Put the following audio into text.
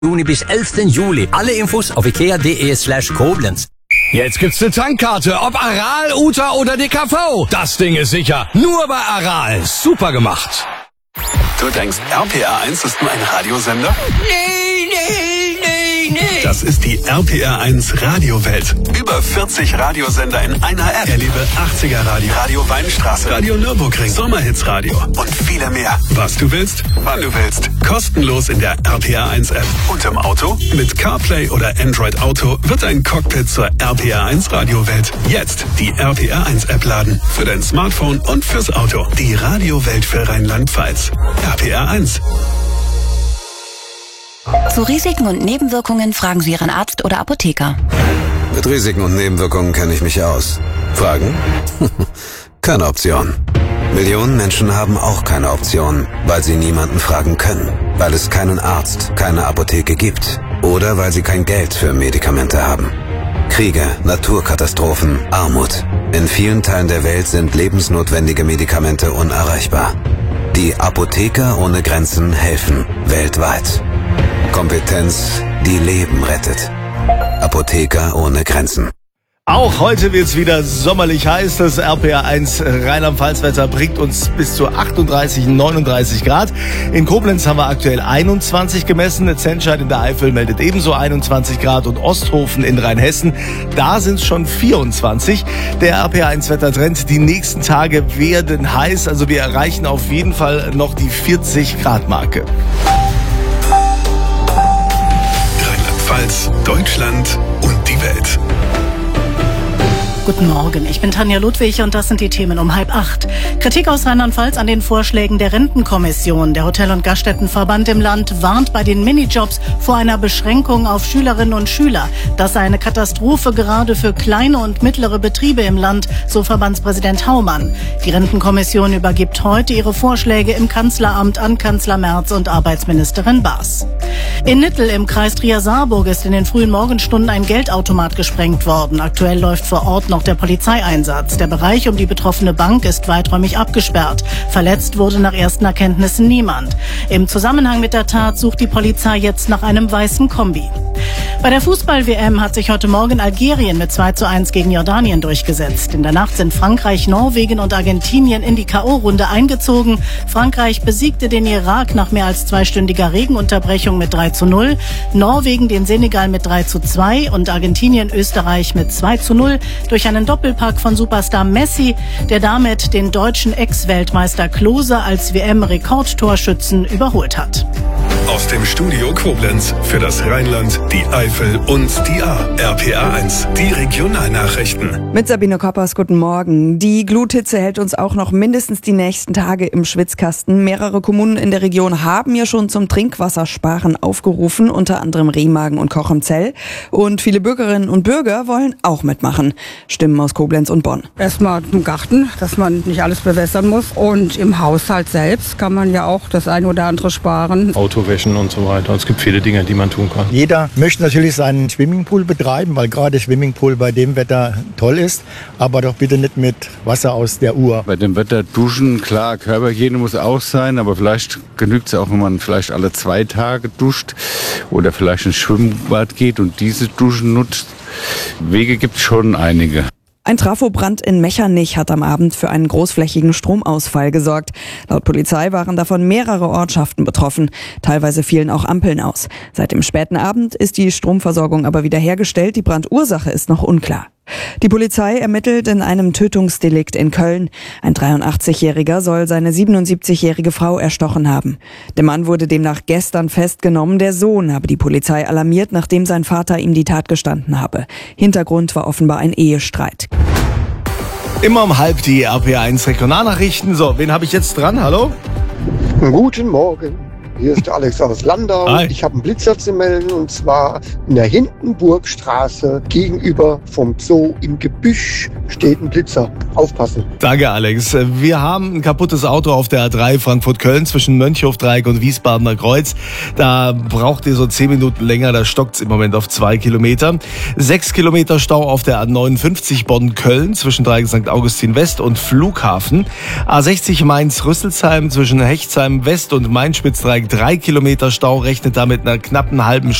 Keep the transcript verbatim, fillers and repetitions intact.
Juni bis elften Juli. Alle Infos auf ikea.de slash Koblenz. Jetzt gibt's eine Tankkarte, ob Aral, Uta oder D K V. Das Ding ist sicher. Nur bei Aral. Super gemacht. Du denkst, R P R eins ist nur ein Radiosender? Nee, nee, nee, nee. Das ist die R P R eins Radiowelt. Über vierzig Radiosender in einer App. Erlebe achtziger Radio, Radio Weinstraße, Radio Nürburgring, Sommerhitsradio und viele mehr. Was du willst, wann du willst. Kostenlos in der R P R eins App. Und im Auto? Mit CarPlay oder Android Auto wird ein Cockpit zur R P R eins Radiowelt. Jetzt die R P R eins App laden. Für dein Smartphone und fürs Auto. Die Radiowelt für Rheinland-Pfalz. R P R eins. Zu Risiken und Nebenwirkungen fragen Sie Ihren Arzt oder Apotheker. Mit Risiken und Nebenwirkungen kenne ich mich aus. Fragen? Keine Option. Millionen Menschen haben auch keine Option, weil sie niemanden fragen können, weil es keinen Arzt, keine Apotheke gibt oder weil sie kein Geld für Medikamente haben. Kriege, Naturkatastrophen, Armut. In vielen Teilen der Welt sind lebensnotwendige Medikamente unerreichbar. Die Apotheker ohne Grenzen helfen weltweit. Kompetenz, die Leben rettet. Apotheker ohne Grenzen. Auch heute wird's wieder sommerlich heiß. Das R P R eins Rheinland-Pfalz-Wetter bringt uns bis zu achtunddreißig, neununddreißig Grad. In Koblenz haben wir aktuell einundzwanzig gemessen. Zentscheid in der Eifel meldet ebenso einundzwanzig Grad und Osthofen in Rheinhessen, da sind es schon vierundzwanzig. Der R P R eins Wettertrend, die nächsten Tage werden heiß. Also wir erreichen auf jeden Fall noch die vierzig Grad Marke. Rheinland-Pfalz, Deutschland und die Welt. Guten Morgen, ich bin Tanja Ludwig und das sind die Themen um halb acht. Kritik aus Rheinland-Pfalz an den Vorschlägen der Rentenkommission. Der Hotel- und Gaststättenverband im Land warnt bei den Minijobs vor einer Beschränkung auf Schülerinnen und Schüler. Das sei eine Katastrophe gerade für kleine und mittlere Betriebe im Land, so Verbandspräsident Haumann. Die Rentenkommission übergibt heute ihre Vorschläge im Kanzleramt an Kanzler Merz und Arbeitsministerin Baas. In Nittel im Kreis Trier-Saarburg ist in den frühen Morgenstunden ein Geldautomat gesprengt worden. Aktuell läuft vor Ort noch der Polizeieinsatz. Der Bereich um die betroffene Bank ist weiträumig abgesperrt. Verletzt wurde nach ersten Erkenntnissen niemand. Im Zusammenhang mit der Tat sucht die Polizei jetzt nach einem weißen Kombi. Bei der Fußball-W M hat sich heute Morgen Algerien mit zwei zu eins gegen Jordanien durchgesetzt. In der Nacht sind Frankreich, Norwegen und Argentinien in die K O-Runde eingezogen. Frankreich besiegte den Irak nach mehr als zweistündiger Regenunterbrechung mit drei zu null. Norwegen den Senegal mit drei zu zwei und Argentinien Österreich mit zwei zu null durch einen Doppelpack von Superstar Messi, der damit den deutschen Ex-Weltmeister Klose als W M-Rekordtorschützen überholt hat. Aus dem Studio Koblenz für das Rheinland, die Eifel und die A. R P R eins, die Regionalnachrichten. Mit Sabine Koppers, guten Morgen. Die Gluthitze hält uns auch noch mindestens die nächsten Tage im Schwitzkasten. Mehrere Kommunen in der Region haben ja schon zum Trinkwassersparen aufgerufen, unter anderem Remagen und Kochemzell. Und viele Bürgerinnen und Bürger wollen auch mitmachen. Stimmen aus Koblenz und Bonn. Erstmal im Garten, dass man nicht alles bewässern muss. Und im Haushalt selbst kann man ja auch das eine oder andere sparen. Autowäsche und so weiter. Es gibt viele Dinge, die man tun kann. Jeder möchte natürlich seinen Swimmingpool betreiben, weil gerade Swimmingpool bei dem Wetter toll ist, aber doch bitte nicht mit Wasser aus der Uhr. Bei dem Wetter duschen, klar, Körperhygiene muss auch sein, aber vielleicht genügt es auch, wenn man vielleicht alle zwei Tage duscht oder vielleicht ins Schwimmbad geht und diese Duschen nutzt. Wege gibt es schon einige. Ein Trafobrand in Mechernich hat am Abend für einen großflächigen Stromausfall gesorgt. Laut Polizei waren davon mehrere Ortschaften betroffen. Teilweise fielen auch Ampeln aus. Seit dem späten Abend ist die Stromversorgung aber wiederhergestellt. Die Brandursache ist noch unklar. Die Polizei ermittelt in einem Tötungsdelikt in Köln. Ein dreiundachtzigjähriger soll seine siebenundsiebzigjährige Frau erstochen haben. Der Mann wurde demnach gestern festgenommen. Der Sohn habe die Polizei alarmiert, nachdem sein Vater ihm die Tat gestanden habe. Hintergrund war offenbar ein Ehestreit. Immer um halb die R P R eins Regionalnachrichten. So, wen habe ich jetzt dran? Hallo? Guten Morgen. Hier ist der Alex aus Landau. Hi. Ich habe einen Blitzer zu melden und zwar in der Hindenburgstraße gegenüber vom Zoo im Gebüsch steht ein Blitzer. Aufpassen. Danke, Alex. Wir haben ein kaputtes Auto auf der A drei Frankfurt-Köln zwischen Mönchhofdreieck und Wiesbadener Kreuz. Da braucht ihr so zehn Minuten länger, da stockt's im Moment auf zwei Kilometer. Sechs Kilometer Stau auf der A neunundfünfzig Bonn-Köln zwischen Dreieck Sankt Augustin West und Flughafen. A sechzig Mainz-Rüsselsheim zwischen Hechtsheim West und Main-Spitz-Dreieck drei Kilometer Stau, rechnet da mit einer knappen halben